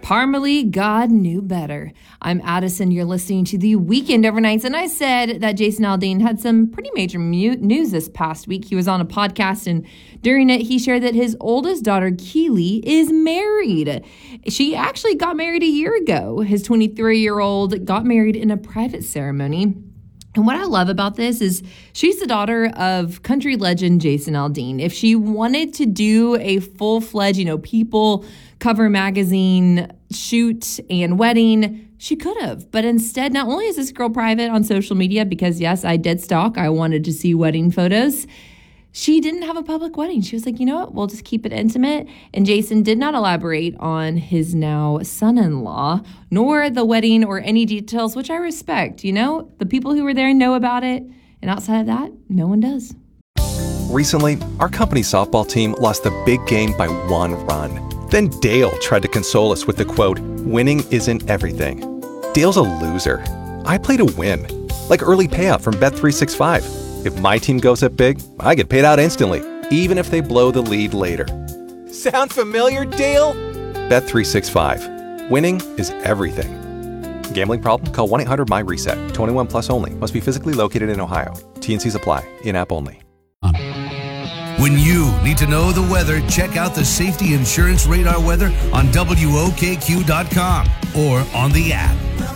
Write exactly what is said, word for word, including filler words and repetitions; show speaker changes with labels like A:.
A: Parmalee, God knew better. I'm Addison. You're listening to the Weekend Overnights, and I said that Jason Aldean had some pretty major mu- news this past week. He was on a podcast, and during it, he shared that his oldest daughter, Keely, is married. She actually got married a year ago. His twenty-three-year-old got married in a private ceremony. And what I love about this is she's the daughter of country legend Jason Aldean. If she wanted to do a full-fledged, you know, People cover magazine shoot and wedding, she could have. But instead, not only is this girl private on social media, because yes, I did stalk, I wanted to see wedding photos, she didn't have a public wedding. She was like, you know what, we'll just keep it intimate. And Jason did not elaborate on his now son-in-law, nor the wedding or any details, which I respect. You know, the people who were there know about it. And outside of that, no one does.
B: Recently, our company softball team lost the big game by one run. Then Dale tried to console us with the quote, "Winning isn't everything." Dale's a loser. I play to win, like early payout from Bet three sixty-five. If my team goes up big, I get paid out instantly, even if they blow the lead later. Sound familiar, Dale? Bet three sixty-five. Winning is everything. Gambling problem? Call one eight hundred M Y reset. twenty-one plus only. Must be physically located in Ohio. T N Cs apply. In-app only.
C: When you need to know the weather, check out the Safety Insurance Radar weather on W O K Q dot com or on the app.